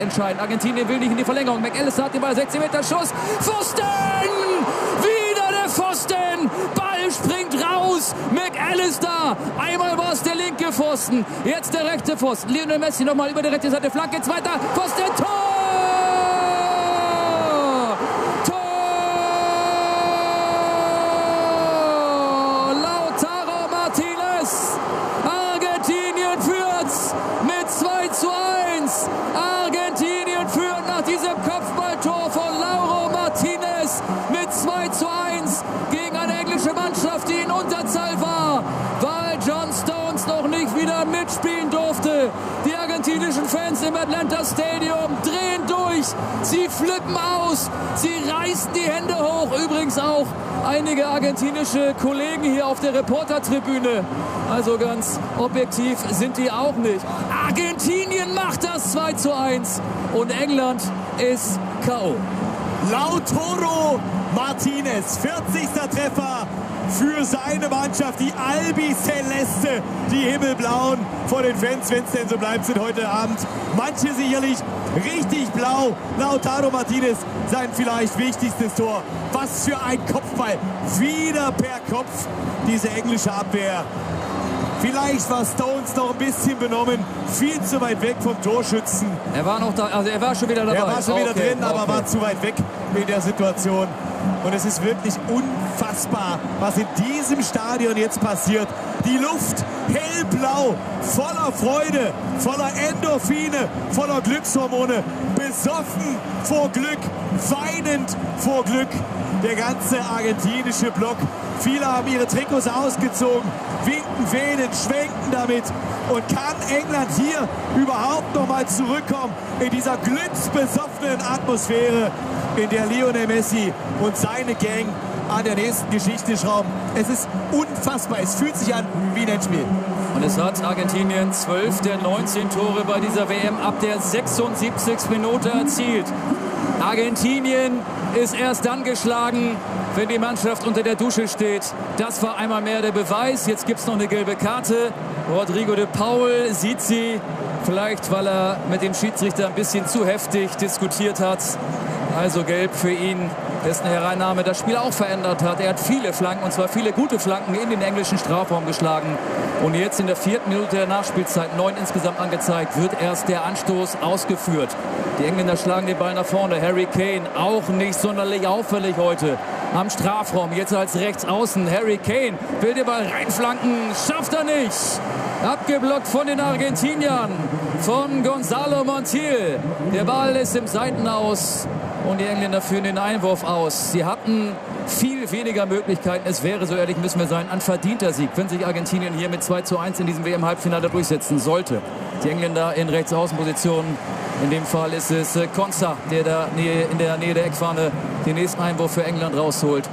entscheiden. Argentinien will nicht in die Verlängerung. McAllister hat den Ball, 16 Meter Schuss. Pfosten! Wieder der Pfosten! Ball springt raus. McAllister. Einmal war es der linke Pfosten. Jetzt der rechte Pfosten. Lionel Messi nochmal über die rechte Seite. Flanke, zweiter Pfosten. Tor! Tor! Lautaro Martinez. Argentinien führt mit 2:1. Argentinien führt nach diesem Kopfballtor von Lautaro Martinez mit 2:1 gegen eine englische Mannschaft, die in Unterzahl war, weil John Stones noch nicht wieder mitspielen durfte. Die argentinischen Fans im Atlanta Stadium drehen durch, sie flippen aus, sie reißen die Hände hoch. Übrigens auch einige argentinische Kollegen hier auf der Reportertribüne. Also ganz objektiv sind die auch nicht. Argentinien macht das 2:1 und England ist K.O. Lautaro Martinez, 40. Treffer für seine Mannschaft, die Albi Celeste, die Himmelblauen vor den Fans, wenn es denn so bleibt, sind heute Abend manche sicherlich richtig blau. Lautaro Martinez, sein vielleicht wichtigstes Tor. Was für ein Kopfball, wieder per Kopf, diese englische Abwehr. Vielleicht war Stones noch ein bisschen benommen, viel zu weit weg vom Torschützen. Er war noch da, also er war schon wieder dabei. Er war schon wieder drin, aber war zu weit weg in der Situation. Und es ist wirklich unfassbar, was in diesem Stadion jetzt passiert. Die Luft hellblau, voller Freude, voller Endorphine, voller Glückshormone, besoffen vor Glück, weinend vor Glück. Der ganze argentinische Block. Viele haben ihre Trikots ausgezogen, winken, wählen, schwenken damit. Und kann England hier überhaupt noch mal zurückkommen in dieser glücksbesoffenen Atmosphäre, in der Lionel Messi und seine Gang an der nächsten Geschichte schrauben? Es ist unfassbar. Es fühlt sich an wie ein Endspiel. Und es hat Argentinien 12 der 19 Tore bei dieser WM ab der 76. Minute erzielt. Argentinien ist erst dann geschlagen, wenn die Mannschaft unter der Dusche steht. Das war einmal mehr der Beweis. Jetzt gibt es noch eine gelbe Karte. Rodrigo de Paul sieht sie. Vielleicht, weil er mit dem Schiedsrichter ein bisschen zu heftig diskutiert hat. Also gelb für ihn, dessen Hereinnahme das Spiel auch verändert hat. Er hat viele Flanken, und zwar viele gute Flanken, in den englischen Strafraum geschlagen. Und jetzt in der 4. Minute der Nachspielzeit, 9 insgesamt angezeigt, wird erst der Anstoß ausgeführt. Die Engländer schlagen den Ball nach vorne. Harry Kane, auch nicht sonderlich auffällig heute am Strafraum. Jetzt als Rechtsaußen. Harry Kane will den Ball reinflanken, schafft er nicht. Abgeblockt von den Argentiniern, von Gonzalo Montiel. Der Ball ist im Seitenaus und die Engländer führen den Einwurf aus. Sie hatten viel weniger Möglichkeiten. Es wäre, so ehrlich müssen wir sein, ein verdienter Sieg, wenn sich Argentinien hier mit 2:1 in diesem WM-Halbfinale durchsetzen sollte. Die Engländer in Rechtsaußenpositionen. In dem Fall ist es Konsa, der da in der Nähe der Eckfahne den nächsten Einwurf für England rausholt.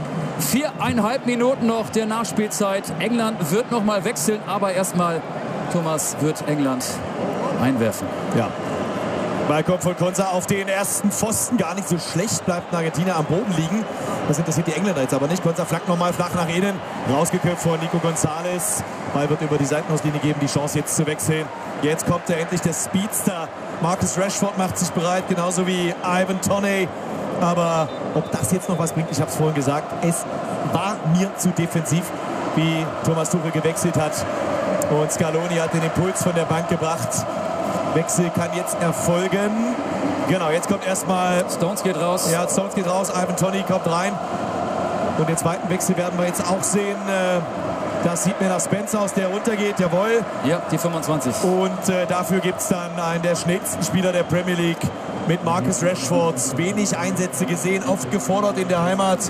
4,5 Minuten noch der Nachspielzeit. England wird noch mal wechseln, aber erstmal Thomas wird England einwerfen. Ja. Ball kommt von Konsa auf den ersten Pfosten. Gar nicht so schlecht, bleibt ein Argentinier am Boden liegen. Das interessiert die Engländer jetzt aber nicht. Konsa flankt nochmal flach nach innen. Rausgeköpft von Nico González. Ball wird über die Seitenauslinie geben, die Chance jetzt zu wechseln. Jetzt kommt endlich der Speedster. Marcus Rashford macht sich bereit, genauso wie Ivan Toney. Aber ob das jetzt noch was bringt, ich habe es vorhin gesagt, es war mir zu defensiv, wie Thomas Tuchel gewechselt hat. Und Scaloni hat den Impuls von der Bank gebracht. Wechsel kann jetzt erfolgen. Genau, jetzt kommt erstmal... Stones geht raus. Ja, Stones geht raus, Ivan Toney kommt rein. Und den zweiten Wechsel werden wir jetzt auch sehen. Das sieht mir nach Spencer aus, der runtergeht, jawohl. Ja, die 25. Und dafür gibt es dann einen der schnellsten Spieler der Premier League mit Marcus Rashford. Wenig Einsätze gesehen, oft gefordert in der Heimat.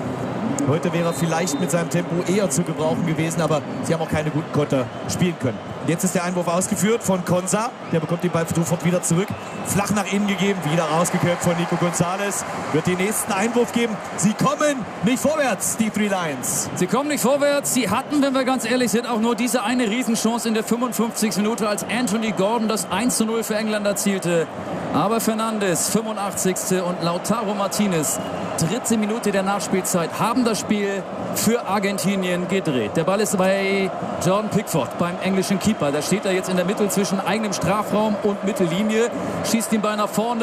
Heute wäre er vielleicht mit seinem Tempo eher zu gebrauchen gewesen, aber sie haben auch keine guten Konter spielen können. Jetzt ist der Einwurf ausgeführt von Konsa. Der bekommt den Ball sofort wieder zurück. Flach nach innen gegeben, wieder rausgeköpft von Nico González. Wird den nächsten Einwurf geben. Sie kommen nicht vorwärts, die Three Lions. Sie kommen nicht vorwärts. Sie hatten, wenn wir ganz ehrlich sind, auch nur diese eine Riesenchance in der 55. Minute, als Anthony Gordon das 1:0 für England erzielte. Aber Fernandes, 85. und Lautaro Martinez, 3. Minute der Nachspielzeit, haben das Spiel für Argentinien gedreht. Der Ball ist bei Jordan Pickford, beim englischen Keeper. Keeper. Da steht er jetzt in der Mitte zwischen eigenem Strafraum und Mittellinie. Schießt ihn Ball nach vorne.